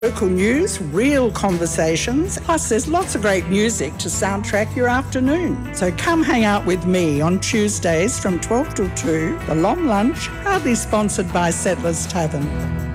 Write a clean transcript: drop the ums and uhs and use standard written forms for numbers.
Local news, real conversations, plus there's lots of great music to soundtrack your afternoon. So come hang out with me on Tuesdays from 12 till 2, The Long Lunch, proudly sponsored by Settlers Tavern.